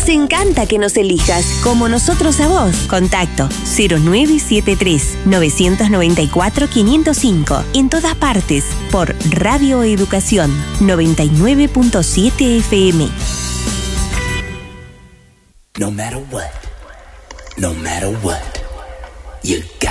Nos encanta que nos elijas, como nosotros a vos. Contacto 0973-994-505. En todas partes, por Radio Educación 99.7 FM. No matter what, you got